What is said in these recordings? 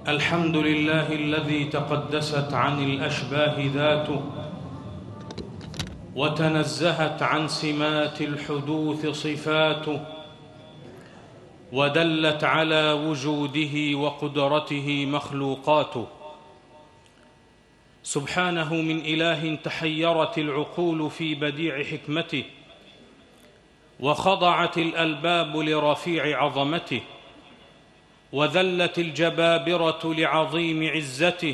الحمد لله الذي تقدست عن الأشباه ذاته وتنزهت عن سمات الحدوث صفاته ودلت على وجوده وقدرته مخلوقاته. سبحانه من إله تحيرت العقول في بديع حكمته وخضعت الألباب لرفيع عظمته وذلت الجبابرة لعظيم عزته.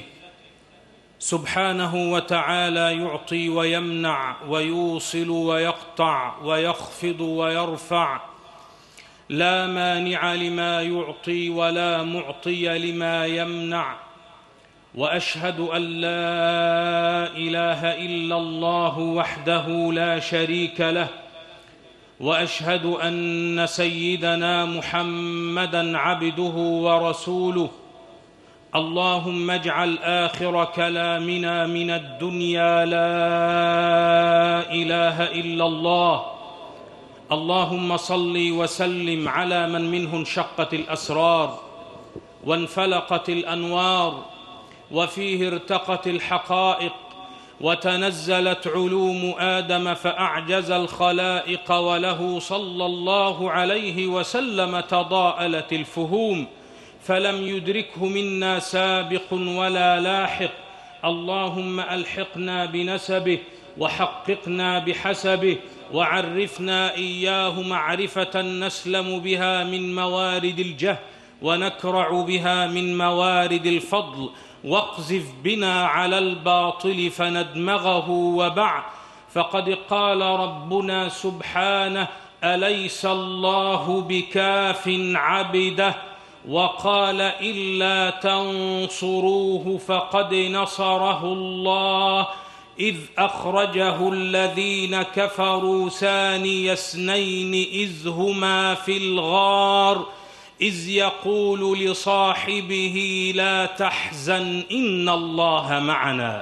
سبحانه وتعالى يعطي ويمنع ويوصل ويقطع ويخفض ويرفع، لا مانع لما يعطي ولا معطي لما يمنع. وأشهد أن لا إله إلا الله وحده لا شريك له، وأشهد أن سيدنا محمدًا عبده ورسوله. اللهم اجعل آخر كلامنا من الدنيا لا إله إلا الله. اللهم صل وسلم على من منه انشقت الأسرار وانفلقت الأنوار وفيه ارتقت الحقائق وتنزلت علوم آدم فأعجز الخلائق، وله صلى الله عليه وسلم تضاءلت الفهوم فلم يدركه منا سابق ولا لاحق. اللهم ألحقنا بنسبه وحققنا بحسبه وعرفنا إياه معرفة نسلم بها من موارد الجهل ونكرع بها من موارد الفضل، واقذف بنا على الباطل فندمغه وبعد. فقد قال ربنا سبحانه: أليس الله بكاف عبده؟ وقال: إلا تنصروه فقد نصره الله إذ أخرجه الذين كفروا ثاني اثنين إذ هما في الغار إذ يقول لصاحبه لا تحزن إن الله معنا.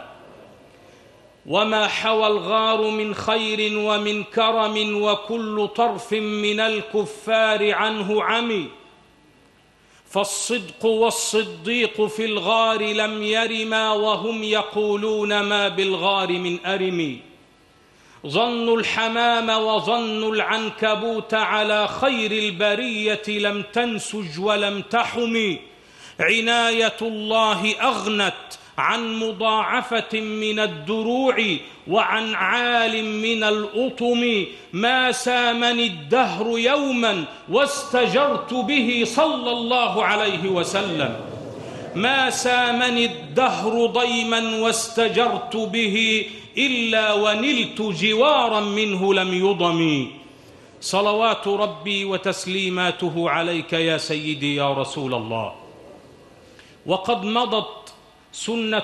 وما حوى الغار من خير ومن كرم وكل طرف من الكفار عنه عمي، فالصدق والصديق في الغار لم يرما وهم يقولون ما بالغار من أرم. ظنوا الحمام وظنوا العنكبوت على خير البرية لم تنسج ولم تحم. عناية الله أغنت عن مضاعفة من الدروع وعن عال من الأطم. ما سامني الدهر يوما واستجرت به صلى الله عليه وسلم، ما سامني الدهر ضيما واستجرت به إلا ونلت جوارا منه لم يضم. صلوات ربي وتسليماته عليك يا سيدي يا رسول الله. وقد مضت سنة